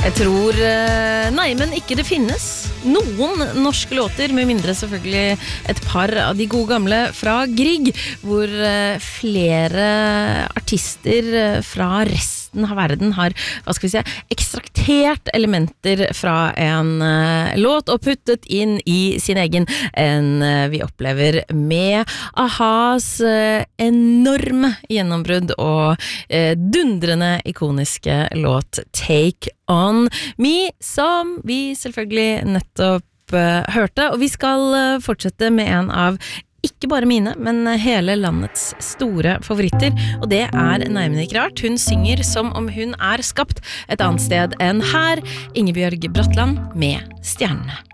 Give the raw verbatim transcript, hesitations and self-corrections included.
Jeg tror, nei, men ikke det finnes noen norske låter, med mindre selvfølgelig et par av de gode gamle fra Grieg, hvor flere artister fra resten av verden har, hva skal vi si, ekstraktert elementer fra en låt og puttet inn i sin egen, enn vi opplever med A-has enorme gjennombrudd og dundrende ikoniske låt Take On Me, som vi selvfølgelig nettopp uh, hørte, og vi skal uh, fortsette med en av ikke bare mine, men hele landets store favoritter, og det er nærmere ikke rart. Hun synger som om hun er skapt et annet sted enn her. Ingebjørg Bratland med Stjernene.